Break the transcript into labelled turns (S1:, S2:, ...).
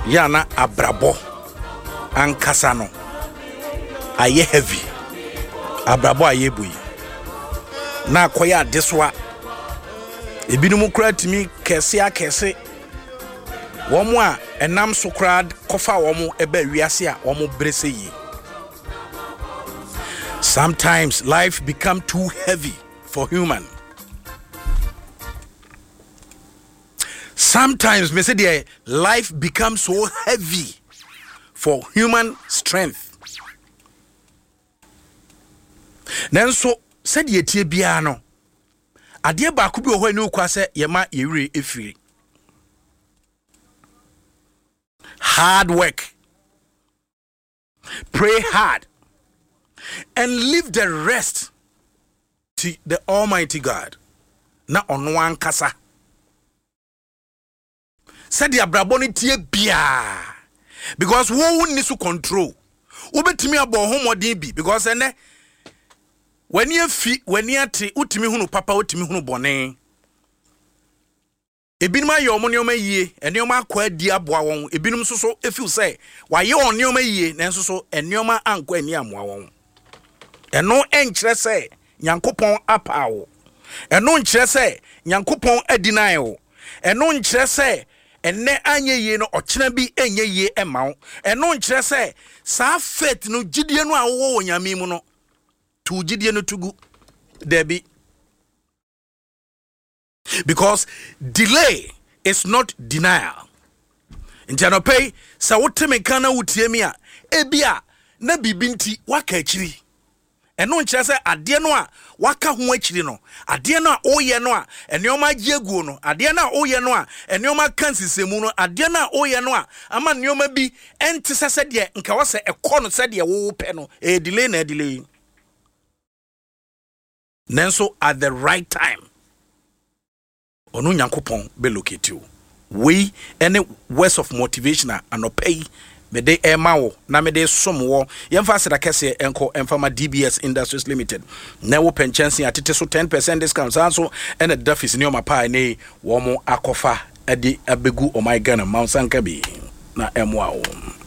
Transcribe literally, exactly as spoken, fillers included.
S1: yana abrabo ankasa no aye heavy abrabo aye bui na akoya deswa ebinum kura timi kese akese womo a enam so kura kofa womo eba wiase a womo brese yi. Sometimes life become too heavy for human. Sometimes me say the life becomes so heavy for human strength. Then so said ye tie bia no ade ba ko bi o ho ani ukwa se ye ma ye wire efiri. Hard work, pray hard, and leave the rest to the Almighty God. Na ono ankasa said the abraboni tie bia because who needs to control ubetimi abo homodin bi because ene when you fi when you ate utimi hunu papa utimi hunu bone ebinum aye omo ne yie enioma akwa di aboa won ebinum so so efiu say waye on ne yie nenso so enioma ankwa ani amoa won eno enkyere say nyankopon apawo eno nkyere say nyankopon adinai wo eno nkyere say enne anye yie no okena bi enye yie emawo eno nkyere say sa faith no gidie no awo nyame mu no tu gidie no tugu debi. Because delay is not denial. Intano pay sa woteme kana wutiemi a ebia na bibinti waka akiri. Eno nkyere say ade no a waka ho akiri no ade no a oye no a enioma giegu no ade no a oye no a enioma kansisemu no ade no a oye no a ama nioma bi enti sese de nka wose ekọ no se de wo pe no e delay na delay. Nenso at the right time onu nyankopon be locate you. We any words of motivation anopay me de ema wo na me de som wo yemfa sida kese enko emfama D B S Industries Limited na wo pension atete so ten percent discount so ene dafis ne o mapa ne wo mo akofa ade abegu o my Ghana Mount Sankabi na emwa wo.